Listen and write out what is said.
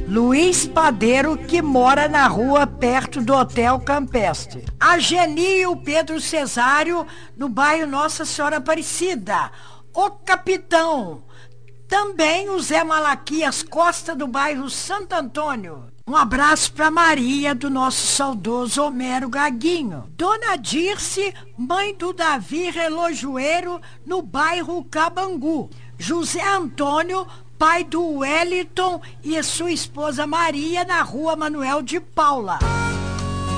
Luiz Padeiro, que mora na rua perto do Hotel Campestre. A Geni e o Pedro Cesário, no bairro Nossa Senhora Aparecida. O Capitão. Também o Zé Malaquias Costa, do bairro Santo Antônio. Um abraço para Maria, do nosso saudoso Homero Gaguinho. Dona Dirce, mãe do Davi Relojoeiro, no bairro Cabangu. José Antônio, pai do Wellington e sua esposa Maria, na rua Manuel de Paula.